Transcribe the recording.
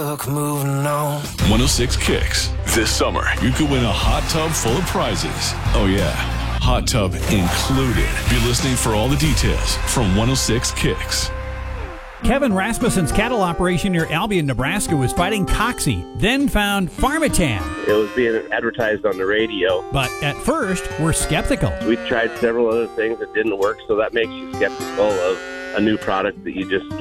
Look, moving on. 106 Kicks. This summer, you could win a hot tub full of prizes. Oh, yeah. Hot tub included. Be listening for all the details from 106 Kicks. Kevin Rasmussen's cattle operation near Albion, Nebraska was fighting Coxie, then found Pharmatan. It was being advertised on the radio. But at first, we're skeptical. We tried several other things that didn't work, so that makes you skeptical of a new product that you just